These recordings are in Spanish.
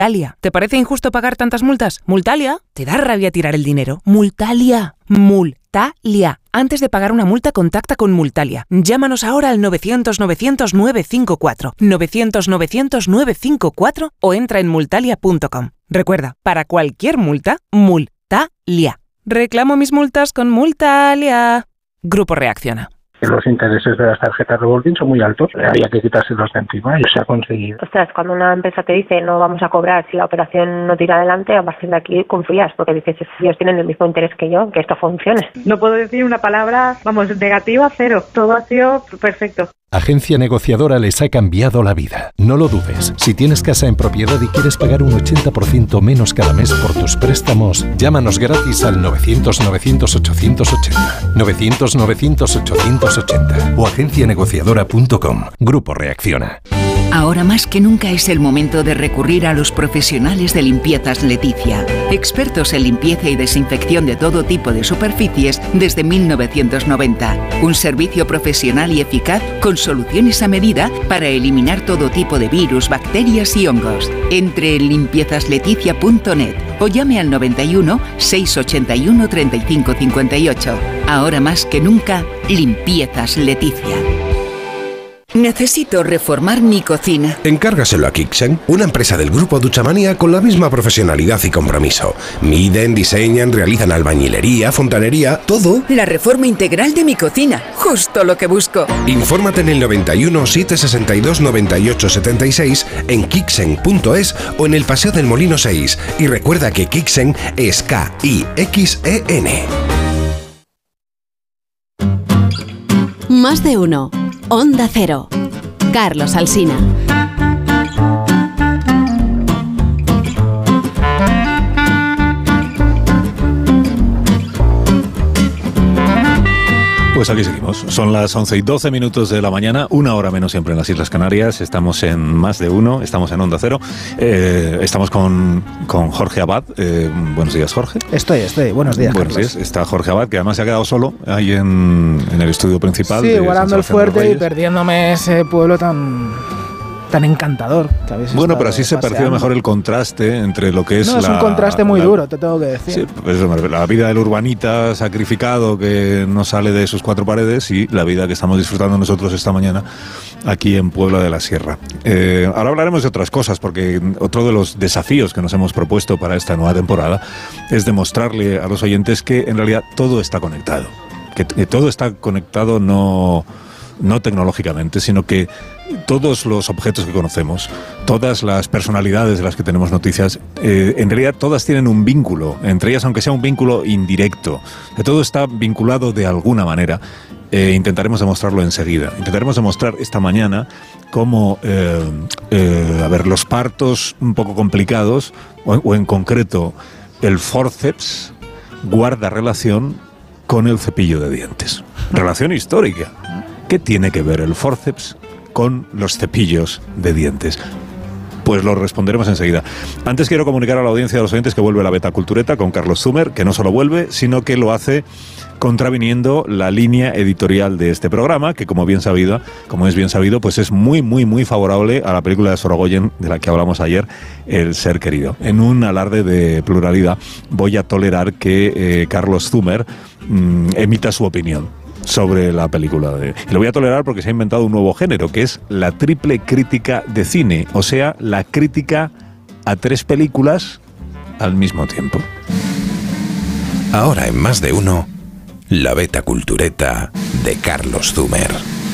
Multalia. ¿Te parece injusto pagar tantas multas? Multalia. ¿Te da rabia tirar el dinero? Multalia. Multalia. Antes de pagar una multa, contacta con Multalia. Llámanos ahora al 900-900-954. 900-900-954 o entra en multalia.com. Recuerda, para cualquier multa, Multalia. Reclamo mis multas con Multalia. Grupo Reacciona. Los intereses de las tarjetas revolving son muy altos, había que quitárselos de encima y se ha conseguido. Ostras, cuando una empresa te dice no vamos a cobrar si la operación no tira adelante, a partir de aquí confías, porque dices, ellos tienen el mismo interés que yo, que esto funcione. No puedo decir una palabra, negativa, cero. Todo ha sido perfecto. Agencia Negociadora les ha cambiado la vida. No lo dudes. Si tienes casa en propiedad y quieres pagar un 80% menos cada mes por tus préstamos, llámanos gratis al 900-900-880. 900-900-880 o agencianegociadora.com. Grupo Reacciona. Ahora más que nunca es el momento de recurrir a los profesionales de Limpiezas Leticia. Expertos en limpieza y desinfección de todo tipo de superficies desde 1990. Un servicio profesional y eficaz con soluciones a medida para eliminar todo tipo de virus, bacterias y hongos. Entre en limpiezasLeticia.net o llame al 91 681 35 58. Ahora más que nunca, Limpiezas Leticia. Necesito reformar mi cocina. Encárgaselo a Kixen, una empresa del grupo Duchamania con la misma profesionalidad y compromiso. Miden, diseñan, realizan albañilería, fontanería, todo. La reforma integral de mi cocina, justo lo que busco. Infórmate en el 91 762 98 76 en kixen.es o en el Paseo del Molino 6. Y recuerda que Kixen es K-I-X-E-N. Más de uno. Onda Cero. Carlos Alsina. Pues aquí seguimos. Son las 11:12 de la mañana, una hora menos siempre en las Islas Canarias. Estamos en Más de Uno, estamos en Onda Cero. Estamos con Jorge Abad. Buenos días, Jorge. Estoy. Buenos días, Buenos Carlos. días. Está Jorge Abad, que además se ha quedado solo ahí en el estudio principal. Sí, guardando el fuerte y perdiéndome ese pueblo tan encantador que habéis Bueno, pero así paseando. se percibe mejor el contraste entre lo que es es un contraste muy duro, te tengo que decir. Sí, pues la vida del urbanita sacrificado que no sale de sus cuatro paredes y la vida que estamos disfrutando nosotros esta mañana aquí en Puebla de la Sierra. Ahora hablaremos de otras cosas, porque otro de los desafíos que nos hemos propuesto para esta nueva temporada es demostrarle a los oyentes que en realidad todo está conectado. Que todo está conectado no tecnológicamente, sino que todos los objetos que conocemos, todas las personalidades de las que tenemos noticias, en realidad todas tienen un vínculo entre ellas, aunque sea un vínculo indirecto. Que todo está vinculado de alguna manera. Intentaremos demostrarlo enseguida. Intentaremos demostrar esta mañana cómo, los partos un poco complicados, o en concreto el fórceps, guarda relación con el cepillo de dientes. Relación histórica. ¿Qué tiene que ver el fórceps con los cepillos de dientes? Pues lo responderemos enseguida. Antes quiero comunicar a la audiencia de los oyentes que vuelve la Beta Cultureta con Carlos Zumer, que no solo vuelve, sino que lo hace contraviniendo la línea editorial de este programa, que como es bien sabido, pues es muy, muy, muy favorable a la película de Sorogoyen, de la que hablamos ayer, El ser querido. En un alarde de pluralidad, voy a tolerar que Carlos Zumer emita su opinión sobre la película. Y lo voy a tolerar porque se ha inventado un nuevo género, que es la triple crítica de cine, o sea, la crítica a 3 películas al mismo tiempo. Ahora en Más de Uno, la Beta Cultureta de Carlos Zumer.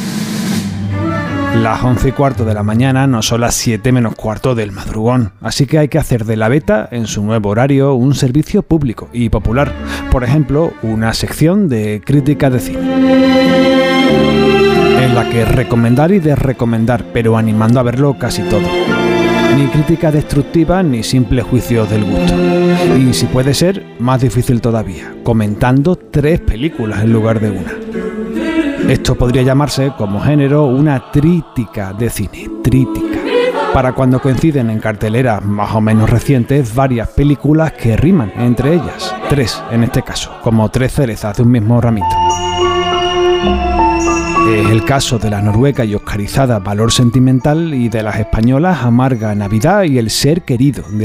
Las 11:15 de la mañana no son las 7 menos cuarto del madrugón, así que hay que hacer de la Beta, en su nuevo horario, un servicio público y popular. Por ejemplo, una sección de crítica de cine, en la que recomendar y desrecomendar, pero animando a verlo casi todo. Ni crítica destructiva ni simple juicio del gusto. Y si puede ser, más difícil todavía, comentando 3 películas en lugar de una. Esto podría llamarse, como género, una trítica de cine. Trítica. Para cuando coinciden en carteleras más o menos recientes varias películas que riman entre ellas. 3 en este caso, como 3 cerezas de un mismo ramito. Es el caso de la noruega y oscarizada Valor Sentimental y de las españolas Amarga Navidad y El ser querido, de